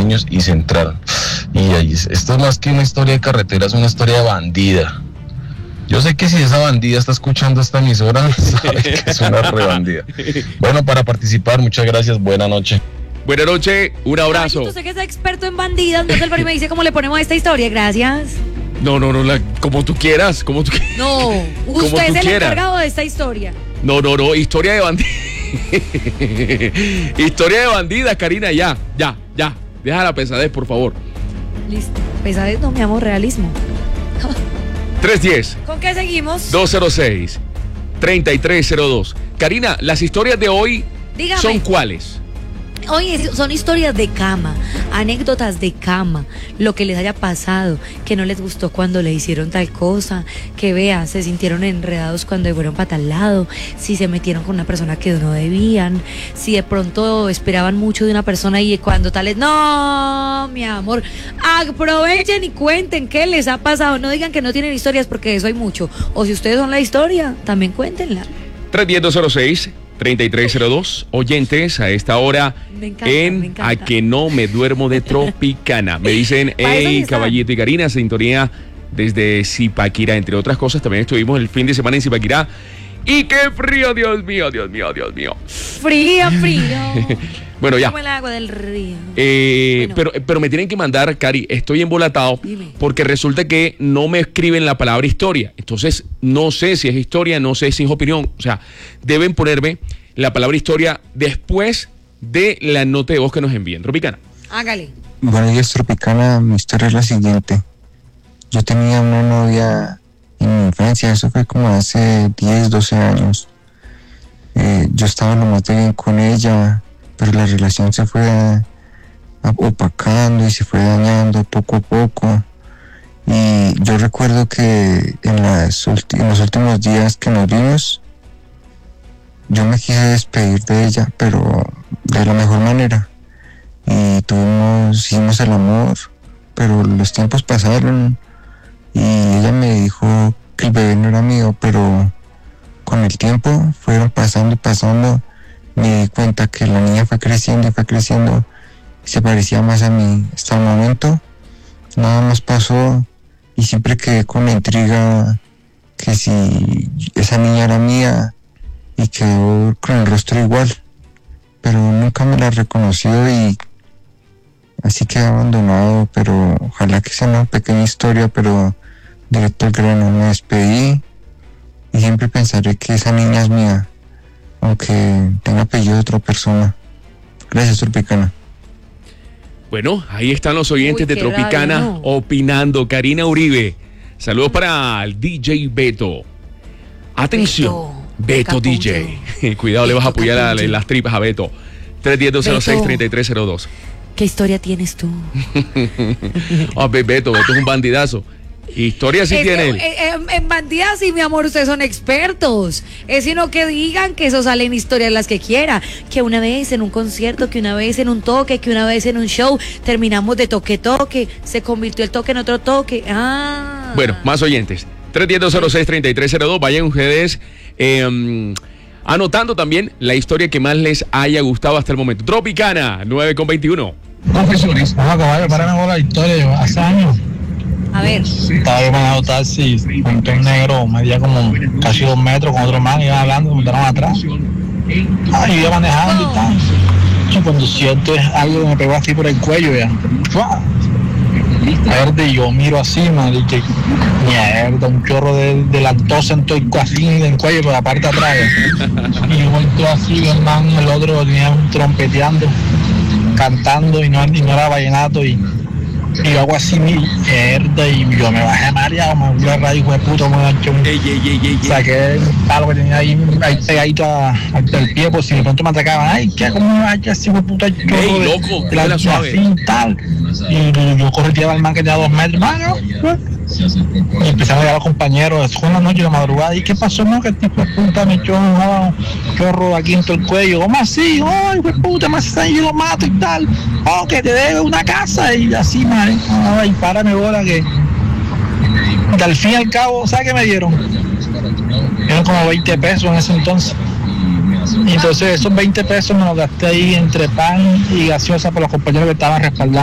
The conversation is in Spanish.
niños y se entraron. Y ahí, esto es más que una historia de carretera, es una historia de bandida. Yo sé que si esa bandida está escuchando esta emisora, sabe que es una rebandida. Bueno, para participar, muchas gracias, buena noche. Buenas noches, un abrazo. Ay, usted que es experto en bandidas, entonces el Bari me dice cómo le ponemos a esta historia, gracias. No, como tú quieras, No, usted es el encargado de esta historia. No, historia de bandidas. Historia de bandidas, Karina, ya. Deja la pesadez, por favor. Listo, pesadez no, mi amor, realismo. 310. ¿Con qué seguimos? 206-3302. Karina, las historias de hoy, dígame, ¿son cuáles? Oye, son historias de cama, anécdotas de cama, lo que les haya pasado, que no les gustó cuando le hicieron tal cosa, que vean, se sintieron enredados cuando fueron para tal lado, si se metieron con una persona que no debían, si de pronto esperaban mucho de una persona y cuando tal es, no, mi amor, aprovechen y cuenten qué les ha pasado, no digan que no tienen historias porque eso hay mucho, o si ustedes son la historia, también cuéntenla. 310-206-3302, oyentes a esta hora me encanta. A que no me duermo de Tropicana. Me dicen, hey, Caballito y Karina, sintonía desde Zipaquirá, entre otras cosas. También estuvimos el fin de semana en Zipaquirá. ¡Y qué frío, Dios mío! Frío. Bueno, ya. Como el agua del río. Bueno. Pero me tienen que mandar, Cari, estoy embolatado. Dime. Porque resulta que no me escriben la palabra historia. Entonces, no sé si es historia, no sé si es opinión. O sea, deben ponerme la palabra historia después de la nota de voz que nos envíen. Tropicana. Hágale. Buenos días, Tropicana. Mi historia es la siguiente. Yo tenía una novia en mi infancia, eso fue como hace 10, 12 años. Yo estaba lo más de bien con ella, pero la relación se fue opacando y se fue dañando poco a poco. Y yo recuerdo que en los últimos días que nos vimos, yo me quise despedir de ella, pero de la mejor manera. Y hicimos el amor, pero los tiempos pasaron y ella me dijo que el bebé no era mío, pero con el tiempo fueron pasando, me di cuenta que la niña fue creciendo y se parecía más a mí. Hasta el momento nada más pasó y siempre quedé con la intriga que si esa niña era mía y quedó con el rostro igual, pero nunca me la reconoció y así quedé abandonado. Pero ojalá que sea una pequeña historia, pero directo al grano. Me despedí y siempre pensaré que esa niña es mía, aunque tenga apellido de otra persona. Gracias, Tropicana. Bueno, ahí están los oyentes de Tropicana radio, ¿no? Opinando. Karina Uribe, saludos para el DJ Beto. Atención, Beto DJ. Cuidado, le vas a apoyar las tripas a Beto. 310-206-3302. ¿Qué historia tienes tú? Beto es un bandidazo. Historia sí tiene él. En bandidas sí, mi amor, ustedes son expertos. Es sino que digan que eso sale en historias las que quiera. Que una vez en un concierto, que una vez en un toque, que una vez en un show, terminamos de toque, se convirtió el toque en otro toque. Bueno, más oyentes. 310-206-3302. Vayan ustedes anotando también la historia que más les haya gustado hasta el momento. Tropicana, 9:21. Confesiones. Caballo, para la historia. Yo hace años A ver. estaba yo manejando taxi, un tren negro, medía como casi 2 metros, con otro man, iban hablando, me montaron atrás. Yo iba manejando y tal. Y cuando siento algo que me pegó así por el cuello, ya. Verde, y yo miro así, man, y que mierda, un chorro de lactosa en todo el así en el cuello, por la parte de atrás. Y yo volteo así, el man, el otro tenía un trompeteando, cantando, y no era vallenato, y yo hago así, mierda, y yo me bajé mareado, me volví a radio, hijo de puta, me ganché saqué el palo que tenía ahí pegadito al pie, por si de pronto me atacaban. Ay, ¿qué? ¿Cómo me bajé así, hijo de puta? Ey, loco, de la suave. Tal. Y yo correteaba al man que tenía 2 metros, y empezaron a llegar los compañeros, fue en la noche, en la madrugada, ¿y qué pasó? No, que el tipo de puta me echó un chorro aquí en todo el cuello. ¿Cómo así? Ay, hijo de puta, me hace yo lo mato y tal. Oh, que te debe una casa, y así, madre. Ay, párame bola, que al fin y al cabo, ¿sabes qué me dieron? Eran como 20 pesos en ese entonces. Y entonces esos 20 pesos me los gasté ahí entre pan y gaseosa por los compañeros que estaban respaldando.